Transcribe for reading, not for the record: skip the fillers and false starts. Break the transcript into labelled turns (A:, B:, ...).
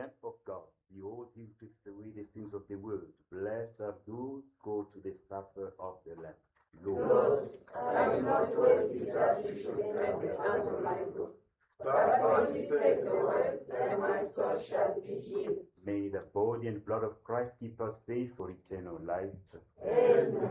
A: Lamb of God, behold him takes away the sins of the world. Blessed are those who go to the supper of the Lamb.
B: Lord, I am not worthy that you should take the hand of my book, but only say the words, and my soul shall be healed.
A: May the body and blood of Christ keep us safe for eternal life.
B: Amen.